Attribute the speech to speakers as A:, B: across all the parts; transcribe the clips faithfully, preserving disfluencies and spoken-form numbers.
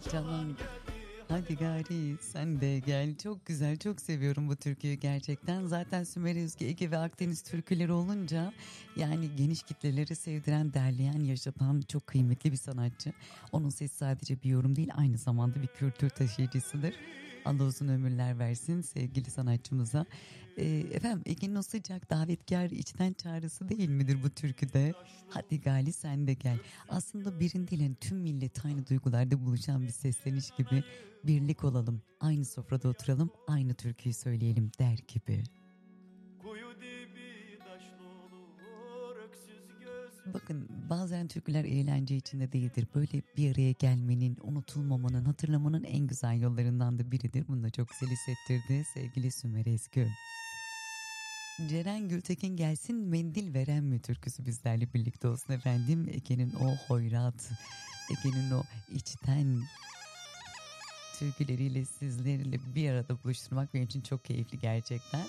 A: Canım. Hadi gari sen de gel. Çok güzel, çok seviyorum bu türküyü gerçekten. Zaten Sümer Özge, Ege ve Akdeniz türküleri olunca yani geniş kitleleri sevdiren, derleyen, yaşatan çok kıymetli bir sanatçı. Onun sesi sadece bir yorum değil, aynı zamanda bir kültür taşıyıcısıdır. Allah uzun ömürler versin sevgili sanatçımıza. Ee, efendim Ege'nin o sıcak davetkar içten çağrısı değil midir bu türküde? Hadi gali sen de gel. Aslında birinde değil tüm millet aynı duygularda buluşan bir sesleniş gibi. Birlik olalım, aynı sofrada oturalım, aynı türküyü söyleyelim der gibi.
B: Kuyu dibi taşlı olur, öksüz göz.
A: Bakın bazen türküler eğlence içinde değildir. Böyle bir araya gelmenin, unutulmamanın, hatırlamanın en güzel yollarından da biridir. Bunu da çok güzel hissettirdi sevgili Sümer Ezgü. Ceren Gültekin gelsin mendil veren mi türküsü bizlerle birlikte olsun efendim. Ege'nin o hoyrat, Ege'nin o içten türküleriyle sizlerle bir arada buluşturmak benim için çok keyifli gerçekten.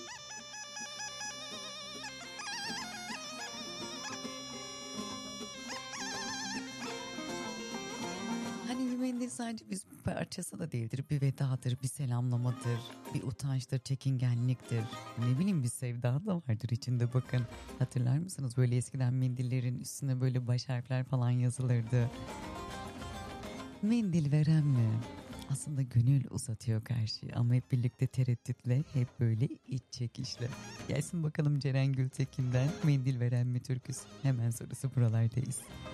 A: Hani bir mendil sadece bir parçası da değildir. Bir vedadır, bir selamlamadır, bir utançtır, çekingenliktir. Ne bileyim bir sevda da vardır içinde bakın. Hatırlar mısınız böyle eskiden mendillerin üstüne böyle baş harfler falan yazılırdı. Mendil veren mi? Aslında gönül uzatıyor karşı ama hep birlikte tereddütle, hep böyle iç çekişle. Gelsin bakalım Ceren Gültekin'den Mendil Veren mi türküsü. Hemen sonrası buralardayız.